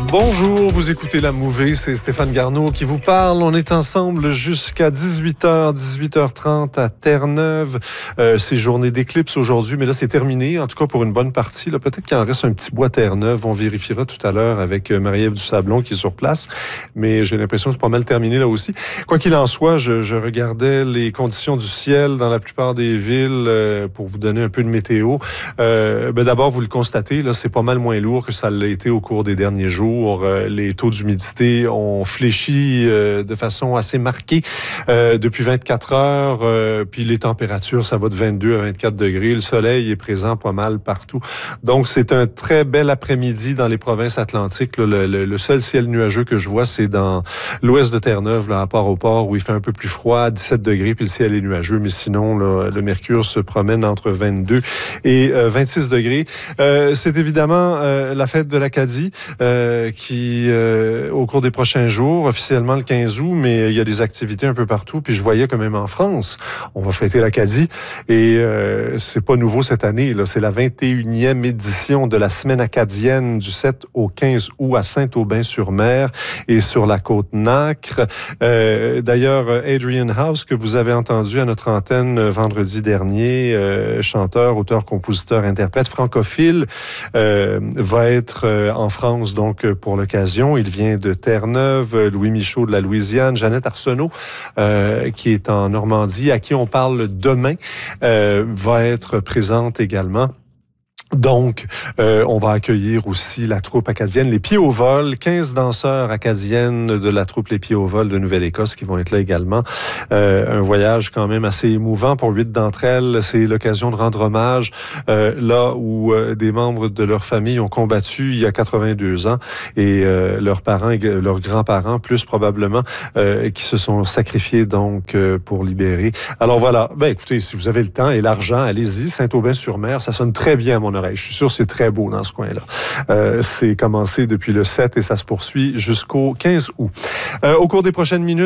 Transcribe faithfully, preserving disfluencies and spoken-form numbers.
Bonjour, vous écoutez La Mouvée, c'est Stéphane Garneau qui vous parle. On est ensemble jusqu'à dix-huit heures, dix-huit heures trente à Terre-Neuve. Euh, c'est journée d'éclipse aujourd'hui, mais là c'est terminé, en tout cas pour une bonne partie. Là, peut-être qu'il en reste un petit bout à Terre-Neuve. On vérifiera tout à l'heure avec Marie-Ève Dusablon qui est sur place, mais j'ai l'impression que c'est pas mal terminé là aussi. Quoi qu'il en soit, je, je regardais les conditions du ciel dans la plupart des villes euh, pour vous donner un peu de météo. Euh, ben d'abord, vous le constatez, là c'est pas mal moins lourd que ça l'a été au cours des derniers jours. Les taux d'humidité ont fléchi euh, de façon assez marquée euh, depuis vingt-quatre heures. Euh, puis les températures, ça va de vingt-deux à vingt-quatre degrés. Le soleil est présent pas mal partout. Donc, c'est un très bel après-midi dans les provinces atlantiques. Là, le, le, le seul ciel nuageux que je vois, c'est dans l'ouest de Terre-Neuve, là, à Port-au-Port, où il fait un peu plus froid, dix-sept degrés, puis le ciel est nuageux. Mais sinon, là, le mercure se promène entre vingt-deux et euh, vingt-six degrés. Euh, c'est évidemment euh, la fête de l'Acadie. Euh, qui, euh, au cours des prochains jours, officiellement le quinze août, mais il y a des activités un peu partout. Puis je voyais que même en France, on va fêter l'Acadie. Et euh, c'est pas nouveau cette année, là. C'est la vingt et unième édition de la Semaine acadienne du sept au quinze août à Saint-Aubin-sur-Mer et sur la côte Nacre. Euh, d'ailleurs, Adrian House, que vous avez entendu à notre antenne vendredi dernier, euh, chanteur, auteur, compositeur, interprète francophile, euh, va être euh, en France, donc, pour l'occasion. Il vient de Terre-Neuve, Louis Michaud de la Louisiane, Jeannette Arsenault, euh, qui est en Normandie, à qui on parle demain, euh, va être présente également. Donc, euh, on va accueillir aussi la troupe acadienne Les Pieds au vol, quinze danseurs acadiennes de la troupe Les Pieds au vol de Nouvelle-Écosse qui vont être là également. Euh, un voyage quand même assez émouvant pour huit d'entre elles. C'est l'occasion de rendre hommage euh, là où euh, des membres de leur famille ont combattu il y a quatre-vingt-deux ans et euh, leurs parents, et leurs grands-parents plus probablement, euh, qui se sont sacrifiés donc euh, pour libérer. Alors voilà, ben écoutez, si vous avez le temps et l'argent, allez-y. Saint-Aubin-sur-Mer, ça sonne très bien à mon oreille. Je suis sûr que c'est très beau dans ce coin-là. Euh, c'est commencé depuis le sept et ça se poursuit jusqu'au quinze août. Euh, au cours des prochaines minutes,